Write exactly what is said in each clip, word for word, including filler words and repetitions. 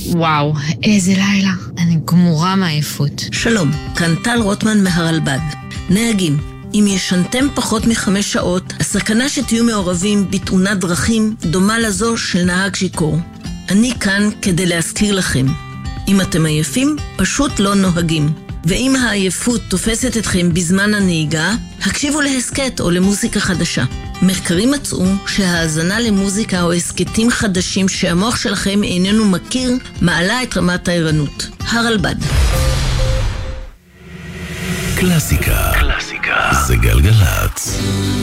וואו, איזה לילה. אני גמורה מעייפות. שלום, כאן טל רוטמן מהרלב"ד. נהגים, אם ישנתם פחות מחמש שעות, הסכנה שתהיו מעורבים בתאונת דרכים דומה לזו של נהג שיכור. אני כאן כדי להזכיר לכם. אם אתם עייפים, פשוט לא נוהגים. ואם העייפות תופסת אתכם בזמן הנהיגה, הקשיבו להסקט או למוזיקה חדשה. מחקרים מצאו שההאזנה למוזיקה או הסקטים חדשים שהמוח שלכם איננו מכיר, מעלה את רמת הערנות. הרלב"ד. קלאסיקה. קלאסיקה. זה גלגלצ.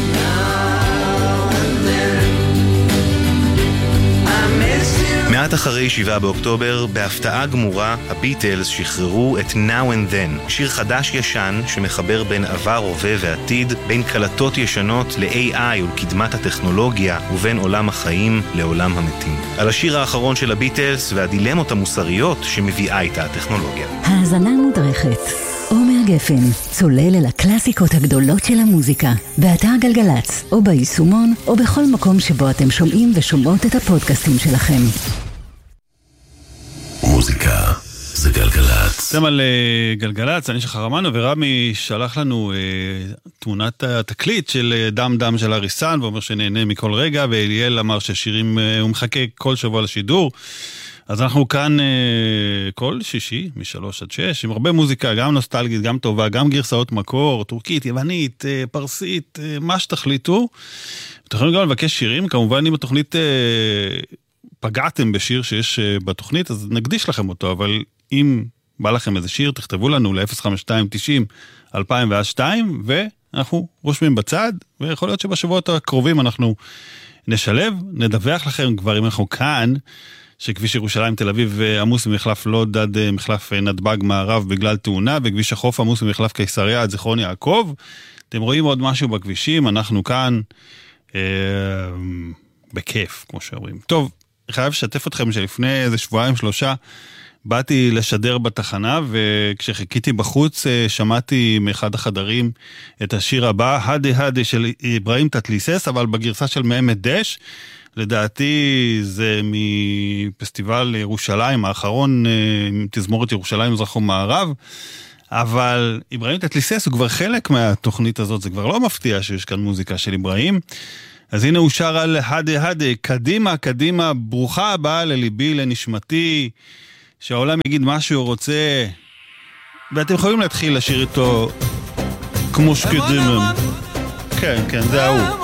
מעט אחרי שבעה באוקטובר, בהפתעה גמורה, הביטלס שחררו את Now and Then, שיר חדש ישן שמחבר בין עבר, הווה ועתיד, בין קלטות ישנות ל-איי איי ולקדמת הטכנולוגיה, ובין עולם החיים לעולם המתים. על השיר האחרון של הביטלס והדילמות המוסריות שמביאה איתה הטכנולוגיה. האזנה מודרכת. עומר גפן, צולל אל הקלאסיקות הגדולות של המוזיקה, באתר גלגלצ, או ביישומון, או בכל מקום שבו אתם שומעים ושומעות את הפודקאסטים שלכם. מוזיקה זה גלגלצ. אתם על uh, גלגלצ, אני שחרמנו, ורמי שלח לנו uh, תמונת התקליט של דם דם של אריסן, ואומר שנהנה מכל רגע, ואליאל אמר ששירים, uh, הוא מחכה כל שבוע לשידור. אז אנחנו כאן uh, כל שישי, משלוש עד שש, עם הרבה מוזיקה, גם נוסטלגית, גם טובה, גם גרסאות מקור, טורקית, יוונית, uh, פרסית, uh, מה שתחליטו. אתם יכולים גם לבקש שירים, כמובן אם התוכנית uh, פגעתם בשיר שיש uh, בתוכנית, אז נקדיש לכם אותו, אבל אם בא לכם איזה שיר, תכתבו לנו ל-אפס חמש שתיים תשעים אלפיים ושתיים, ואנחנו רושמים בצד, ויכול להיות שבשבועות הקרובים אנחנו נשלב, נדווח לכם כבר אם אנחנו כאן, שכביש ירושלים תל אביב עמוס ממחלף לוד עד מחלף נתב"ג מערב בגלל תאונה, וכביש החוף עמוס ממחלף קיסריה עד זיכרון יעקב. אתם רואים עוד משהו בכבישים, אנחנו כאן אה, בכיף, כמו שאומרים. טוב, אני חייב לשתף אתכם שלפני איזה שבועיים שלושה, באתי לשדר בתחנה, וכשחיכיתי בחוץ שמעתי מאחד החדרים את השיר הבא, הדה הדה של אברהים תתליסס, אבל בגרסה של מהם דש, לדעתי זה מפסטיבל ירושלים האחרון, תזמורת ירושלים מזרח ומערב, אבל אברהים תתליסס הוא כבר חלק מהתוכנית הזאת, זה כבר לא מפתיע שיש כאן מוזיקה של אברהים, אז הנה הוא שר על הדה הדה, קדימה קדימה, ברוכה הבאה לליבי לנשמתי, שהעולם יגיד מה שהוא רוצה, ואתם יכולים להתחיל לשיר איתו כמו שקדימה. כן, כן, זה ההוא.